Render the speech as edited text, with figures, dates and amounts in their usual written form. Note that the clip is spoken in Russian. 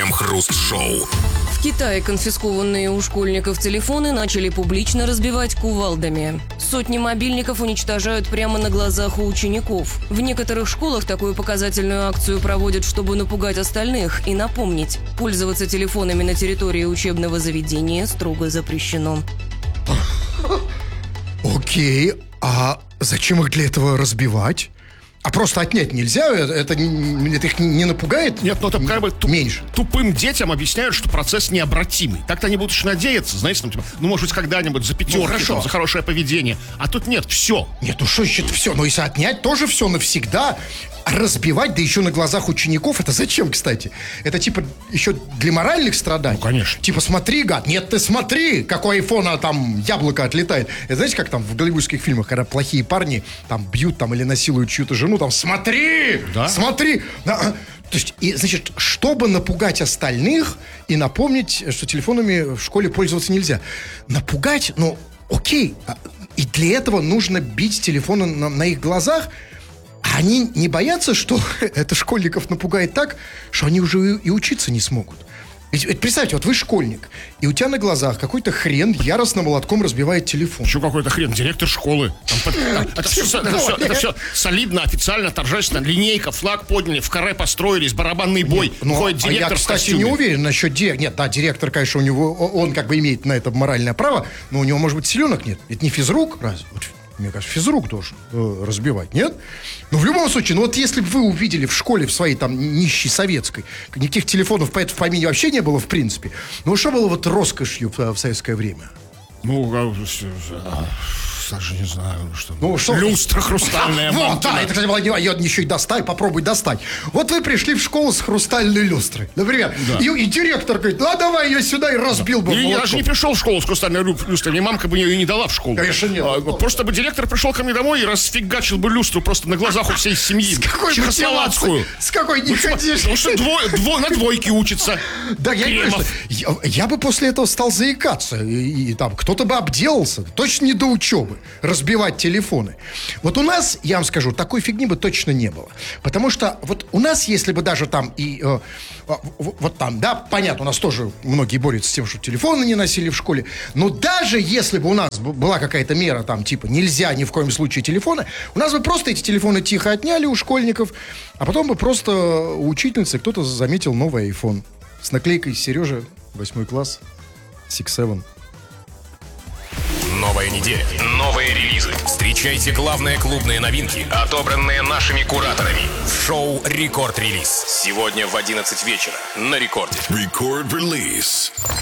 Крем-хруст-шоу. В Китае конфискованные у школьников телефоны начали публично разбивать кувалдами. Сотни мобильников уничтожают прямо на глазах у учеников. В некоторых школах такую показательную акцию проводят, чтобы напугать остальных и напомнить: пользоваться телефонами на территории учебного заведения строго запрещено. Окей, а зачем их для этого разбивать? А просто отнять нельзя? Это их не напугает? Нет, ну там как бы меньше. Тупым детям объясняют, что процесс необратимый. Так-то они будут еще надеяться, знаете, там, типа, может быть, когда-нибудь за пятерки, за хорошее поведение. А тут нет, все. Нет, ну что значит все? Ну если отнять, тоже все навсегда. А разбивать, да еще на глазах учеников, это зачем, кстати? Это типа еще для моральных страданий? Ну, конечно. Типа смотри, гад, нет, ты смотри, какой айфона там яблоко отлетает. Это знаете, как там в голливудских фильмах, когда плохие парни там бьют там или насилуют чью-то жену, там смотри, да? Смотри. То есть, и, значит, чтобы напугать остальных и напомнить, что телефонами в школе пользоваться нельзя. Напугать, ну, окей. И для этого нужно бить телефоны на их глазах. А они не боятся, что это школьников напугает так, что они уже и учиться не смогут. Ведь представьте, вот вы школьник, и у тебя на глазах какой-то хрен яростно молотком разбивает телефон. Еще какой-то хрен, директор школы. Это все солидно, официально, торжественно. Линейка, флаг подняли, в каре построились, барабанный бой. Входит директор в костюме. Я, кстати, не уверен насчет директора. Нет, да, директор, конечно, у него, он как бы имеет на это моральное право, но у него, может быть, силенок нет. Это не физрук, разве? Мне кажется, физрук должен разбивать, нет? Но в любом случае, ну вот если бы вы увидели в школе, в своей там нищей советской, никаких телефонов в помине вообще не было в принципе, ну что было вот роскошью в советское время? Ну, даже не знаю, что. Люстра хрустальная. Вот, да, это, кстати, была ее еще и достать, попробуй достать. Вот вы пришли в школу с хрустальной люстрой, например, и директор говорит: ну, давай ее сюда, и разбил бы. Я даже не пришел в школу с хрустальной люстрой, мне мамка бы ее не дала в школу. Конечно, нет. Просто бы директор пришел ко мне домой и расфигачил бы люстру просто на глазах у всей семьи. С какой мотивацией? С какой не ходишь? Потому что на двойке учится. Да, я бы после этого стал заикаться, и там кто-то бы обделался, точно не до учебы. Разбивать телефоны. Вот у нас, я вам скажу, такой фигни бы точно не было. Потому что вот у нас, если бы даже там и... вот там, да, понятно, у нас тоже многие борются с тем, что телефоны не носили в школе. Но даже если бы у нас была какая-то мера там, типа, нельзя ни в коем случае телефоны, у нас бы просто эти телефоны тихо отняли у школьников, а потом бы просто у учительницы кто-то заметил новый iPhone с наклейкой «Сережа, 8 класс, 6-7». Новая неделя, новые релизы. Встречайте главные клубные новинки, отобранные нашими кураторами. В шоу «Рекорд Релиз». Сегодня в 11 вечера на Рекорде. Рекорд Релиз.